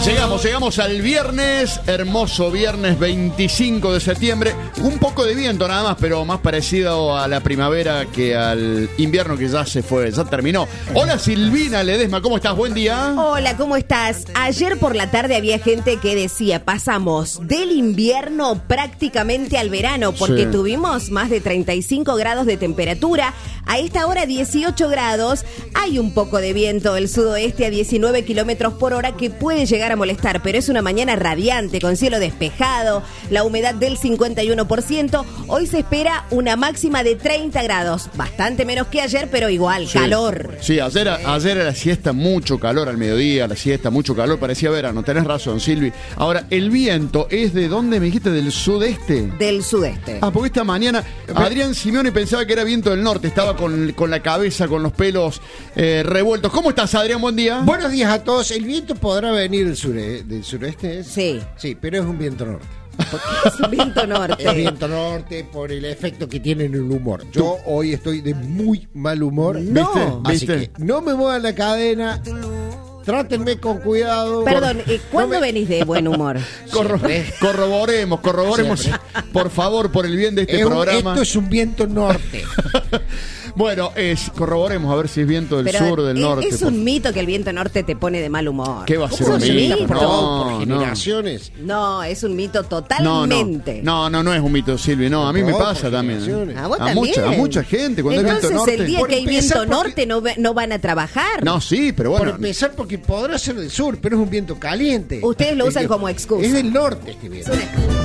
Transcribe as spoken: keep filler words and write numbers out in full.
Llegamos, llegamos al viernes, hermoso viernes veinticinco de septiembre. Un poco de viento nada más, pero más parecido a la primavera que al invierno que ya se fue, ya terminó. Hola Silvina Ledesma, ¿cómo estás? Buen día. Hola, ¿cómo estás? Ayer por la tarde había gente que decía, pasamos del invierno prácticamente al verano, porque Sí. tuvimos más de treinta y cinco grados de temperatura. A esta hora dieciocho grados, hay un poco de viento del sudoeste a diecinueve kilómetros por hora que puede llegar a molestar, pero es una mañana radiante, con cielo despejado, la humedad del cincuenta y uno por ciento. Hoy se espera una máxima de treinta grados, bastante menos que ayer, pero igual, Sí. calor. Sí, ayer, ayer a la siesta mucho calor, al mediodía, a la siesta mucho calor, parecía verano, tenés razón, Silvi. Ahora, el viento es de dónde me dijiste, del sudeste. Del sudeste. Ah, porque esta mañana Adrián Simeone pensaba que era viento del norte, estaba con, con la cabeza, con los pelos eh, revueltos. ¿Cómo estás, Adrián? Buen día. Buenos días a todos. El viento podrá venir del, sure, del sureste. ¿Es? Sí. Sí, pero es un viento norte. Es un viento norte. Es viento norte por el efecto que tiene en el humor. Yo hoy estoy de muy mal humor. No. Así ¿Viste? que no me muevan la cadena. Trátenme con cuidado. Perdón, ¿y ¿cuándo No me- venís de buen humor? Corro- Siempre. corroboremos, corroboremos, Siempre. por favor, por el bien de este Es un- programa. esto es un viento norte. Bueno, es, corroboremos a ver si es viento del Pero sur o del es, norte. es por- un mito que el viento norte te pone de mal humor. ¿Qué va a ser Es un mito? mito? No, por generaciones. No, es un mito No, no, totalmente. no, no, no es un mito, Silvi, no, a mí me No, pasa por también. generaciones. ¿A vos a también? mucha, a mucha gente, cuando hay Entonces viento norte. el día Por que hay empezar, viento porque- norte no, ve- no van a trabajar. No, sí, pero Por bueno. empezar, porque podrá ser del sur, pero es un viento caliente. Ustedes lo Es usan que- como excusa. Es del norte este viento. Es una excusa.